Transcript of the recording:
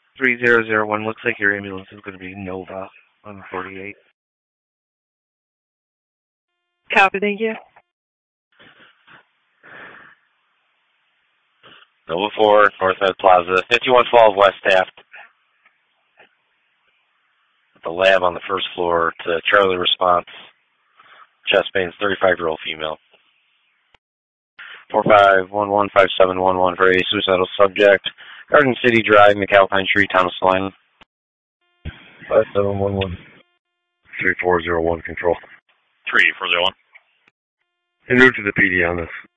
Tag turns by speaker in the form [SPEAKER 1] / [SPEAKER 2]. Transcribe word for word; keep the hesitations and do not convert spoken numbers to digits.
[SPEAKER 1] three zero zero one, looks like your ambulance is going to be Nova on forty-eight.
[SPEAKER 2] Copy, thank you.
[SPEAKER 3] Nova four, Northside Plaza, fifty-one twelve West Taft. The lab on the first floor to Charlie response. Chest pains, thirty-five-year-old female. four five one one five seven one one for a suicidal subject. Garden City Drive, McAlpine Street, Thomas Line.
[SPEAKER 1] five seven one one. three four zero one, control.
[SPEAKER 4] three four zero one.
[SPEAKER 1] En route to the P D on this.